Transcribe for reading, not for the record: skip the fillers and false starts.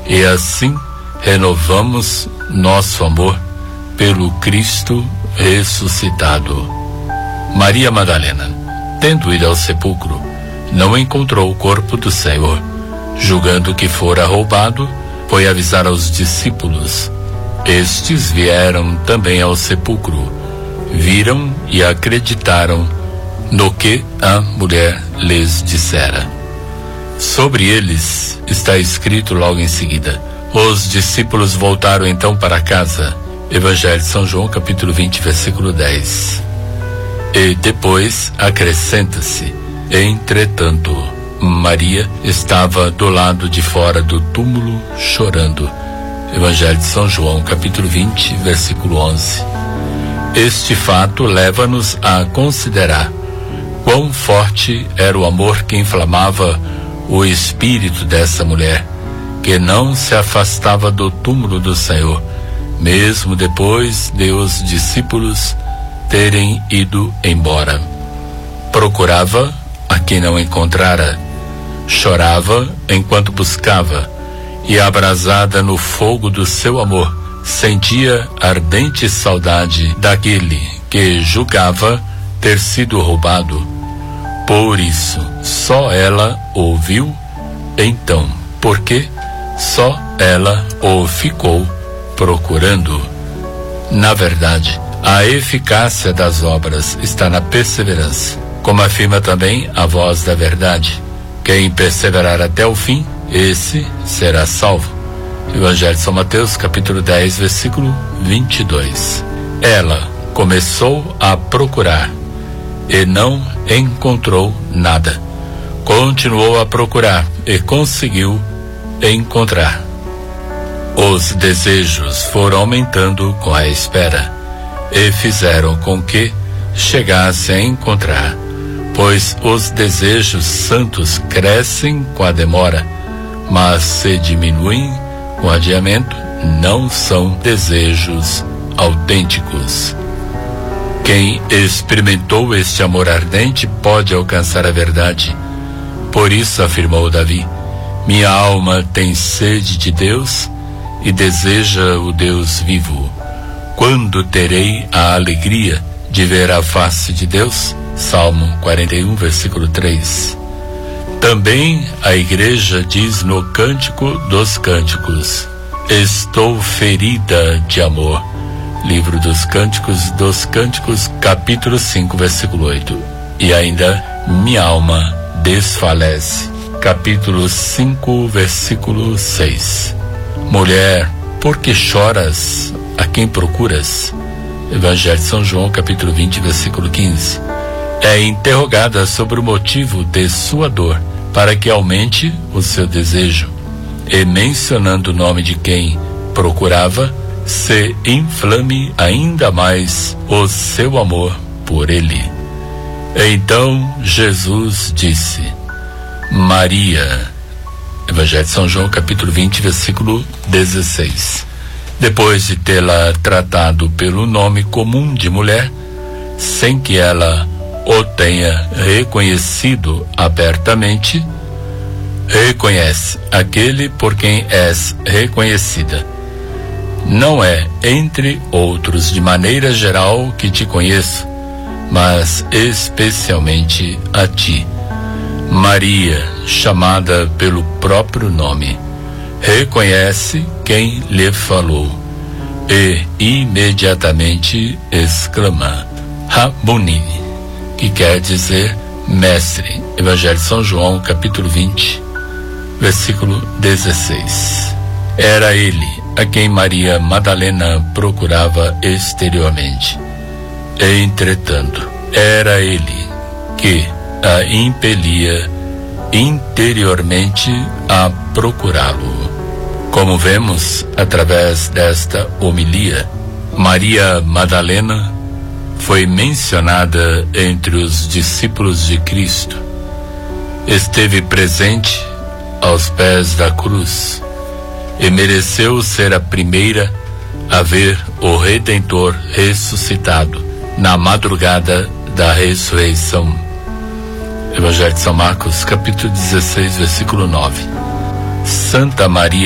e assim renovamos nosso amor pelo Cristo ressuscitado. Maria Madalena, tendo ido ao sepulcro, não encontrou o corpo do Senhor. Julgando que fora roubado, foi avisar aos discípulos. Estes vieram também ao sepulcro, viram e acreditaram no que a mulher lhes dissera. Sobre eles está escrito logo em seguida. Os discípulos voltaram então para casa. Evangelho de São João, capítulo 20, versículo 10. E depois acrescenta-se: entretanto, Maria estava do lado de fora do túmulo chorando. Evangelho de São João, capítulo 20, versículo 11. Este fato leva-nos a considerar quão forte era o amor que inflamava o espírito dessa mulher, que não se afastava do túmulo do Senhor, mesmo depois de os discípulos terem ido embora. Procurava a quem não encontrara, chorava enquanto buscava, e abrasada no fogo do seu amor, sentia ardente saudade daquele que julgava ter sido roubado. Por isso, só ela o viu então, porque só ela o ficou procurando. Na verdade, a eficácia das obras está na perseverança, como afirma também a voz da verdade. Quem perseverar até o fim, esse será salvo. Evangelho de São Mateus, capítulo 10, versículo 22. Ela começou a procurar e não encontrou nada. Continuou a procurar e conseguiu encontrar. Os desejos foram aumentando com a espera e fizeram com que chegasse a encontrar, pois os desejos santos crescem com a demora, mas se diminuem com adiamento, não são desejos autênticos. Quem experimentou este amor ardente pode alcançar a verdade. Por isso afirmou Davi: minha alma tem sede de Deus e deseja o Deus vivo. Quando terei a alegria de ver a face de Deus? Salmo 41, versículo 3. Também a igreja diz no Cântico dos Cânticos: estou ferida de amor. Livro dos Cânticos, capítulo 5, versículo 8. E ainda, minha alma desfalece. Capítulo 5, versículo 6. Mulher, por que choras? A quem procuras? Evangelho de São João, capítulo 20, versículo 15. É interrogada sobre o motivo de sua dor, para que aumente o seu desejo. E mencionando o nome de quem procurava, se inflame ainda mais o seu amor por ele. Então Jesus disse: Maria. Evangelho de São João, capítulo 20, versículo 16. Depois de tê-la tratado pelo nome comum de mulher, sem que ela o tenha reconhecido abertamente, reconhece aquele por quem és reconhecida. Não é, entre outros, de maneira geral que te conheço, mas especialmente a ti, Maria, chamada pelo próprio nome. Reconhece quem lhe falou e imediatamente exclama: Rabuni, que quer dizer mestre. Evangelho de São João, capítulo 20, versículo 16. Era ele a quem Maria Madalena procurava exteriormente. Entretanto, era ele que a impelia interiormente a procurá-lo. Como vemos através desta homilia, Maria Madalena foi mencionada entre os discípulos de Cristo. Esteve presente aos pés da cruz e mereceu ser a primeira a ver o Redentor ressuscitado na madrugada da ressurreição. Evangelho de São Marcos, capítulo 16, versículo 9. Santa Maria